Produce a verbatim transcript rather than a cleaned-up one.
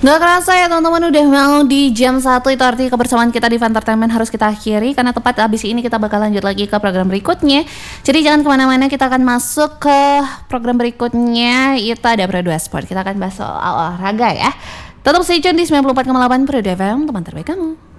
Gak kerasa ya teman-teman, udah mau di jam satu. Itu artinya kebersamaan kita di Fantertainment harus kita akhiri, karena tepat abis ini kita bakal lanjut lagi ke program berikutnya. Jadi jangan kemana-mana, kita akan masuk ke program berikutnya. Itu ada Pro dua Sport, kita akan bahas soal olahraga ya. Tetap stay tune di sembilan puluh empat koma delapan Pro dua F M, teman terbaik kamu.